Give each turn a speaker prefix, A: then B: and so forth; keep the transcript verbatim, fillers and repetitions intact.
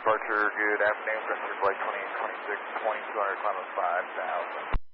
A: departure, good afternoon, Preston Flight twenty-eight twenty-six, twenty-two hundred, climb up five thousand.